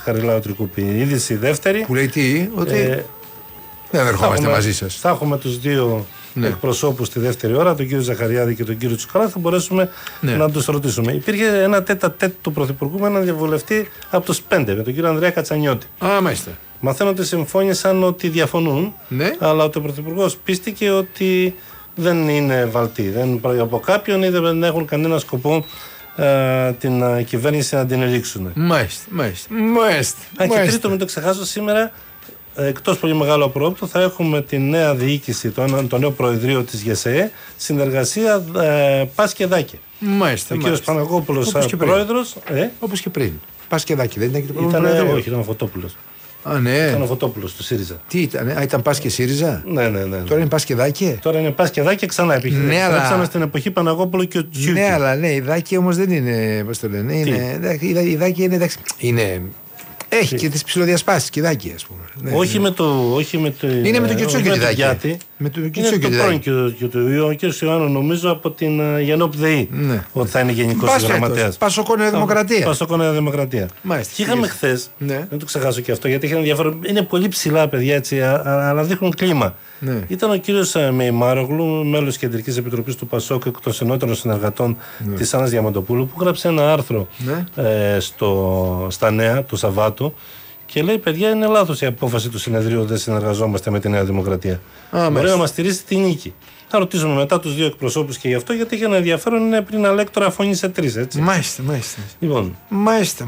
Χαριλάου Τρικούπη. Είδηση δεύτερη. Που λέει τι, ότι δεν ερχόμαστε μαζί σας. Θα έχουμε τους δύο εκπροσώπους τη δεύτερη ώρα, τον κύριο Ζαχαριάδη και τον κύριο Τσουκαλά, θα μπορέσουμε να τους ρωτήσουμε. Υπήρχε ένα τέτα-τέτ του Πρωθυπουργού με έναν διαβουλευτή από τους 5, με τον κύριο Ανδρέα Κατσανιώτη. Μάλιστα. Μαθαίνω ότι συμφώνησαν ότι διαφωνούν, αλλά ότι ο Πρωθυπουργός πίστηκε ότι δεν είναι βαλτοί. Δεν πρόκειται από κάποιον ή δεν έχουν κανένα σκοπό την κυβέρνηση να την ελήξουν. Μάλιστα. Και τρίτο, μην το ξεχάσω, σήμερα, εκτός πολύ μεγάλο απρόοπτου, θα έχουμε τη νέα διοίκηση, το νέο προεδρείο της ΓΕΣΕΕ, συνεργασία Πασκεδάκη. Μάλιστα. Ο κύριος Παναγόπουλος πρόεδρος. Όπως και πριν. Πασκεδάκη, δεν ήταν και το πρώτο. Όχι, ήταν ο Φωτόπουλος. Ναι. Ήταν ο Φωτόπουλος του ΣΥΡΙΖΑ. Τι ήταν, ήταν Πας και ΣΥΡΙΖΑ. Ναι. Τώρα είναι Πας και Δάκη. Τώρα είναι Πας και Δάκη ξανά επιστρέψαμε στην εποχή Παναγόπουλου και ο Τσιούκη. Ναι, αλλά η Δάκη όμως δεν είναι. Πώς το λένε. Η Δάκη είναι. Έχει και τις ψηλοδιασπάσεις και Δάκη, ας πούμε. Όχι με το. Είναι με τον Κιτσούκη τη Δάκη. Με τον Κιτσούκη τη Δάκη. Ο κ. Ιωάννου, νομίζω από την Γενόπ ΔΕΗ. Ότι θα είναι γενικός γραμματέας. Πασόκο Νέα Δημοκρατία. Πασόκο Νέα Δημοκρατία. Και είχαμε χθες, δεν το ξεχάσω και αυτό, γιατί έχει ενδιαφέρον. Είναι πολύ ψηλά, παιδιά, έτσι, αλλά δείχνουν κλίμα. Ήταν ο κύριος Μεϊμάρογλου, μέλος Κεντρικής Επιτροπής του Πασόκ, εκ των ενότερων συνεργατών της Άννας Διαμαντοπούλου, που γράψε ένα άρθρο στα Νέα του Σαββάτου. Και λέει, παιδιά, είναι λάθος η απόφαση του συνεδρίου ότι δεν συνεργαζόμαστε με τη Νέα Δημοκρατία. Μπορεί να μας στηρίσει τη νίκη. Θα ρωτήσουμε μετά τους δύο εκπροσώπους και γι' αυτό, γιατί είχε ένα ενδιαφέρον, είναι πριν αλέκτορα φωνή σε 3, έτσι. Μάλιστα. Λοιπόν. Μάλιστα.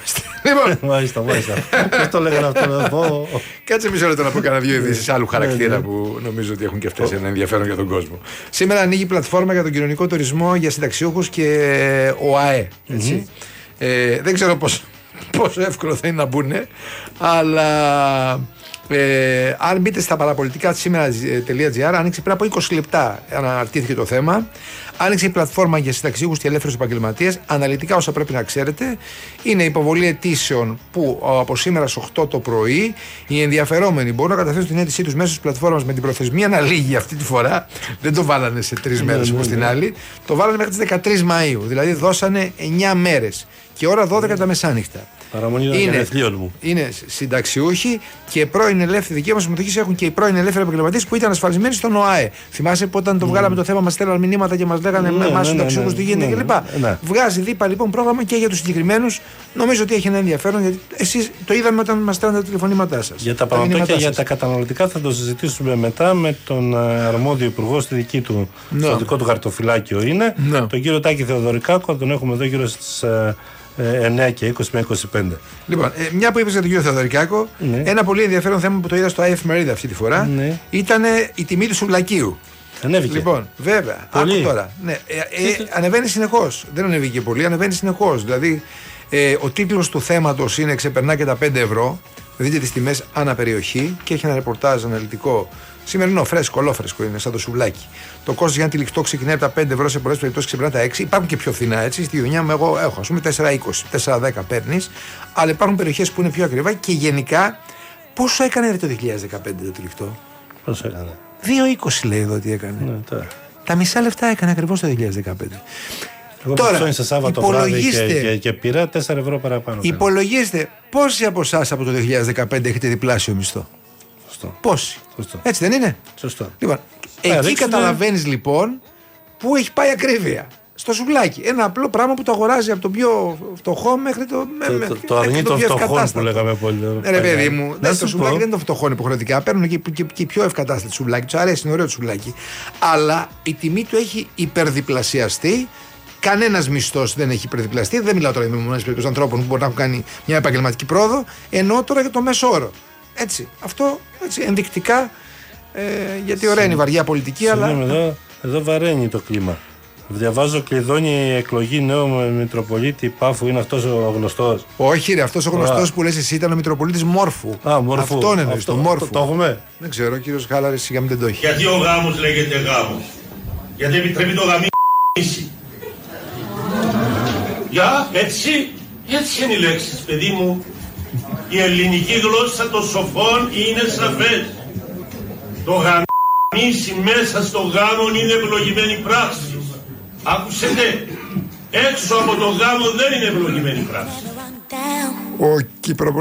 Πώς το λέγανε αυτό εδώ. Κάτσε μισό λεπτό να πω κανένα δύο ειδήσεις άλλου χαρακτήρα που νομίζω ότι έχουν και αυτές ένα ενδιαφέρον για τον κόσμο. Σήμερα ανοίγει πλατφόρμα για τον κοινωνικό τουρισμό για συνταξιούχους και ΟΑΕ. Δεν ξέρω πόσο εύκολο θα είναι να μπουν, αλλά αν μπείτε στα παραπολιτικά σήμερα.gr, άνοιξε πριν από 20 λεπτά, αναρτήθηκε το θέμα. Άνοιξε η πλατφόρμα για συνταξιούχους και ελεύθερους επαγγελματίες. Αναλυτικά όσα πρέπει να ξέρετε. Είναι υποβολή αιτήσεων που από σήμερα στις 8 το πρωί οι ενδιαφερόμενοι μπορούν να καταθέσουν την αίτησή τους μέσω της πλατφόρμας με την προθεσμία να λύγει αυτή τη φορά. Δεν το βάλανε σε 3 μέρες όπως την άλλη. Το βάλανε μέχρι τις 13 Μαΐου. Δηλαδή δώσανε 9 μέρες. Και ώρα 12 τα μεσάνυχτα. Παραμονή των γενεθλίων μου. Είναι συνταξιούχοι και πρώην ελεύθεροι. Δικαίωμα συμμετοχή έχουν και οι πρώην ελεύθεροι επαγγελματίες που ήταν ασφαλισμένοι στον ΟΑΕ. Θυμάσαι που όταν το βγάλαμε το θέμα, μας στέλναν μηνύματα και μας λέγανε εμάς συνταξιούχους τι γίνεται κλπ. Βγάζει ΔΥΠΑ λοιπόν πρόγραμμα και για τους συγκεκριμένους. Νομίζω ότι έχει ένα ενδιαφέρον, γιατί εσείς το είδαμε όταν μας στέλνατε τα τηλεφωνήματά σας. Για τα πραγματάκια, για τα καταναλωτικά θα το συζητήσουμε μετά με τον αρμόδιο υπουργό στο δικό του χαρτοφυλάκιο είναι. Τον κύριο Τάκη Θεοδωρικάκο, τον έχουμε εδώ γύρω στις 9 και 20 με 25. Λοιπόν, μια που είπες για τον κύριο Θεοδωρικάκο, ένα πολύ ενδιαφέρον θέμα που το είδα στο Εφημερίδα αυτή τη φορά ήταν η τιμή του σουβλακίου. Ανέβηκε. Λοιπόν, βέβαια. Άκου τώρα. Ανεβαίνει συνεχώς. Δεν ανέβηκε πολύ, ανεβαίνει συνεχώς. Δηλαδή, ο τίτλος του θέματος είναι «Ξεπερνά και τα 5 ευρώ». Δείτε τις τιμές ανά περιοχή και έχει ένα ρεπορτάζ αναλυτικό. Σημερινό, ολόφρεσκο είναι, σαν το σουβλάκι. Το κόστος για ένα τυλιχτό ξεκινάει από τα 5 ευρώ, σε πολλές περιπτώσεις ξεπερνά τα 6. Υπάρχουν και πιο φθηνά, έτσι. Στη γειτονιά μου, εγώ έχω, ας πούμε, 4,20, 4,10 παίρνεις. Αλλά υπάρχουν περιοχές που είναι πιο ακριβά και γενικά. Πόσο έκανε το 2015 το τυλιχτό? Πόσο έκανε? 2,20 λέει εδώ ότι έκανε. Τα μισά λεφτά έκανε ακριβώς το 2015. Εγώ τώρα, σε Σάββατο βράδυ και πήρα 4 ευρώ παραπάνω. Υπολογίστε πόσοι από εσάς από το 2015 έχετε διπλάσιο μισθό. Σωστό. Πόσοι. Σωστό. Έτσι δεν είναι? Σωστό. Λοιπόν, εκεί καταλαβαίνεις λοιπόν που έχει πάει ακρίβεια. Στο σουβλάκι. Ένα απλό πράγμα που το αγοράζει από το πιο φτωχό μέχρι το αρνί των φτωχών που λέγαμε πολύ. Ρε παιδί μου, το σουβλάκι δεν είναι το φτωχό υποχρεωτικά. Παίρνουν και οι πιο ευκατάστατοι σουβλάκι. Του αρέσει, είναι ωραίο το σουβλάκι. Αλλά η τιμή του έχει υπερδιπλασιαστεί. Κανένας μισθός δεν έχει υπερδιπλασιαστεί. Δεν μιλάω τώρα για μεμονωμένες περιπτώσεις ανθρώπων που μπορεί να έχουν κάνει μια επαγγελματική πρόοδο. Εννοώ τώρα για το μέσο όρο. Έτσι. Αυτό έτσι, ενδεικτικά. Γιατί ωραία είναι η βαριά πολιτική, αλλά. Εδώ βαραίνει το κλίμα. Διαβάζω, κλειδώνει η εκλογή νέου Μητροπολίτη Πάφου. Είναι αυτός ο γνωστός? Όχι, ρε, αυτός ο γνωστός που λες εσύ ήταν ο Μητροπολίτης Μόρφου. Μόρφου. Αυτόν είναι, το Μόρφου. Το έχουμε. Δεν ξέρω, ο κύριος Χάλαρης σιγά μην δεν το έχει. Γιατί ο γάμος λέγεται γάμος? Γιατί επιτρέπει το γαμίσι. Για, έτσι είναι οι λέξεις, παιδί μου. Η ελληνική γλώσσα των σοφών είναι σαφές. Το γαμίσι μέσα στο γάμο είναι ευλογημένη πράξη. Άκουσετε, έξω από το γάμο δεν είναι ευλογημένη πράξη.